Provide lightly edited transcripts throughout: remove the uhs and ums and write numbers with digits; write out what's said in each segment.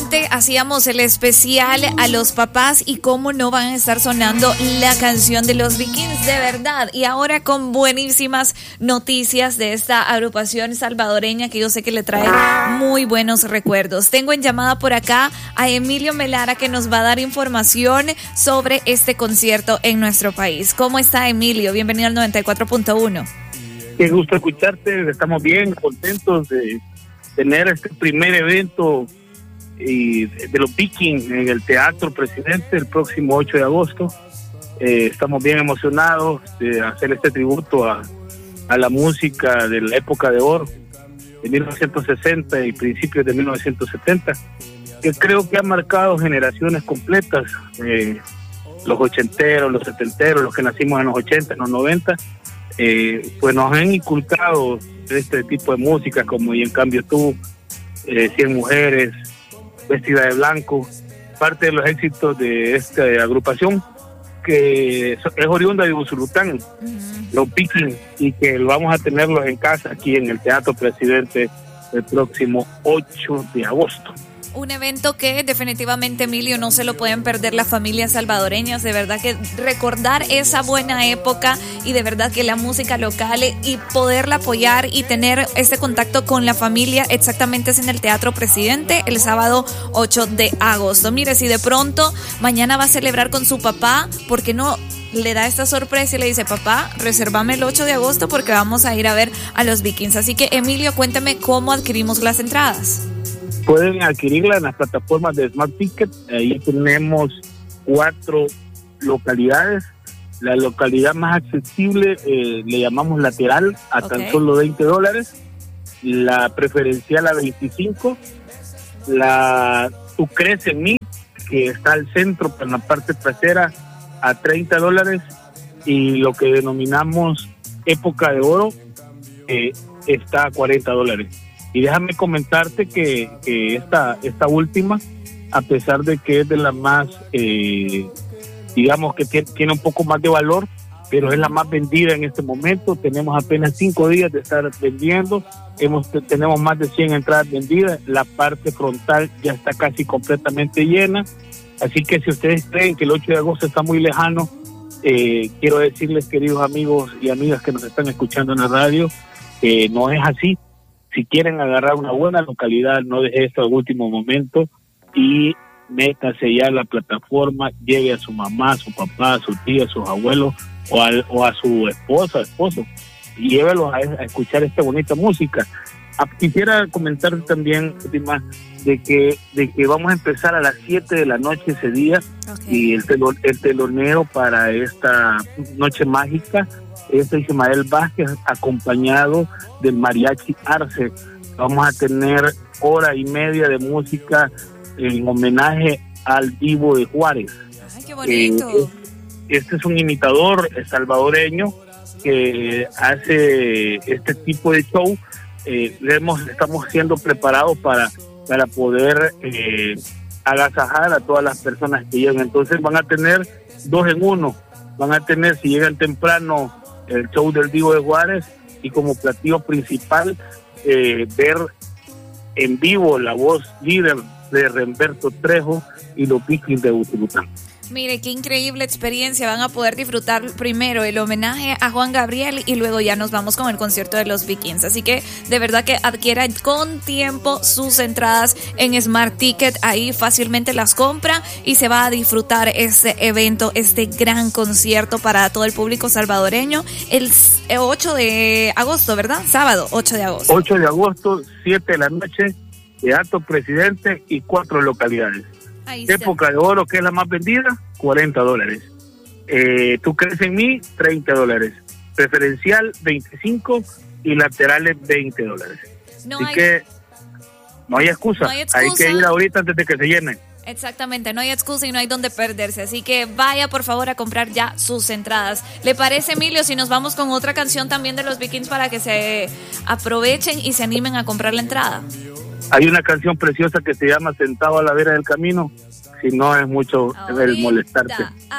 Anteriormente hacíamos el especial a los papás y cómo no van a estar sonando la canción de los Vikings, de verdad. Y ahora con buenísimas noticias de esta agrupación salvadoreña que yo sé que le trae muy buenos recuerdos. Tengo en llamada por acá a Emilio Melara, que nos va a dar información sobre este concierto en nuestro país. ¿Cómo está, Emilio? Bienvenido al 94.1. Qué gusto escucharte, estamos bien contentos de tener este primer evento de los Vikings en el Teatro Presidente el próximo 8 de agosto. Estamos bien emocionados de hacer este tributo a la música de la época de oro, de 1960 y principios de 1970, que creo que ha marcado generaciones completas, los ochenteros, los setenteros, los que nacimos en los 80, en los 90, pues nos han inculcado este tipo de música, como Y en cambio tú, 100 mujeres, Vestida de blanco, parte de los éxitos de esta agrupación que es oriunda de Usulután, los Vikings, y que vamos a tenerlos en casa aquí en el Teatro Presidente el próximo 8 de agosto. Un evento que definitivamente, Emilio, no se lo pueden perder las familias salvadoreñas. De verdad que recordar esa buena época y de verdad que la música local y poderla apoyar y tener este contacto con la familia exactamente es en el Teatro Presidente el sábado 8 de agosto. Mire, si de pronto mañana va a celebrar con su papá, ¿por qué no le da esta sorpresa y le dice: papá, resérvame el 8 de agosto porque vamos a ir a ver a los Vikings? Así que, Emilio, cuéntame cómo adquirimos las entradas. Pueden adquirirla en las plataformas de Smart Ticket. Ahí tenemos 4 localidades. La localidad más accesible le llamamos lateral a tan solo $20. La preferencial a 25. La Tú crees en mí, que está al centro, en la parte trasera, a $30. Y lo que denominamos época de oro está a $40. Y déjame comentarte que esta última, a pesar de que es de la más, digamos que tiene un poco más de valor, pero es la más vendida en este momento. Tenemos apenas 5 días de estar vendiendo, tenemos más de 100 entradas vendidas, la parte frontal ya está casi completamente llena, así que si ustedes creen que el 8 de agosto está muy lejano, quiero decirles, queridos amigos y amigas que nos están escuchando en la radio, no es así. Si quieren agarrar una buena localidad, no deje esto al último momento y métase ya a la plataforma, lleve a su mamá, a su papá, a su tía, a sus abuelos o a su esposo, y llévelos a escuchar esta bonita música. Quisiera comentar también, de que vamos a empezar a las 7 de la noche ese día, y el telonero para esta noche mágica es Ismael Vázquez, acompañado del Mariachi Arce. Vamos a tener 1:30 de música en homenaje al Divo de Juárez. ¡Ay, qué bonito! Este es un imitador salvadoreño que hace este tipo de show. Estamos siendo preparados para poder agasajar a todas las personas que llegan. Entonces van a tener 2 en 1. Van a tener, si llegan temprano, el show del Divo de Juárez, y como platillo principal ver en vivo la voz líder de Remberto Trejo y los Vikings de Usulután. Mire, qué increíble experiencia. Van a poder disfrutar primero el homenaje a Juan Gabriel y luego ya nos vamos con el concierto de los Vikings. Así que de verdad que adquieran con tiempo sus entradas en Smart Ticket. Ahí fácilmente las compra y se va a disfrutar este evento, este gran concierto para todo el público salvadoreño el 8 de agosto, ¿verdad? Sábado, 8 de agosto. 8 de agosto, 7 de la noche, Teatro Presidente y 4 localidades. Época de oro, que es la más vendida, $40. Tú crees en mí, $30. Preferencial, 25, y laterales, $20. Así que no hay excusa. Hay que ir ahorita antes de que se llenen. Exactamente, no hay excusa y no hay donde perderse, así que vaya por favor a comprar ya sus entradas. ¿Le parece, Emilio, si nos vamos con otra canción también de los Vikings para que se aprovechen y se animen a comprar la entrada? Hay una canción preciosa que se llama Sentado a la vera del camino, si no es mucho el molestarte.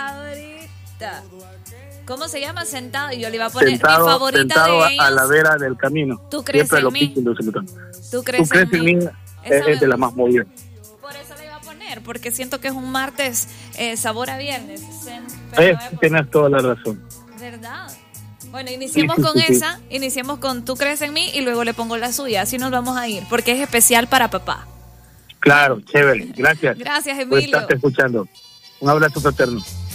Ahorita. ¿Cómo se llama? Sentado. Yo le iba a poner sentado, mi favorita sentado de ellos. A la vera del camino. ¿Tú crees en mí? ¿Tú crees en mí? Es de la más movida. Por eso le poner, porque siento que es un martes sabor a viernes. Tienes toda la razón. ¿Verdad? Bueno, iniciemos con esa, iniciemos con Tú crees en mí y luego le pongo la suya, así nos vamos a ir, porque es especial para papá. Claro, chévere, gracias. Gracias, por Emilio. estarte escuchando. Un abrazo fraterno.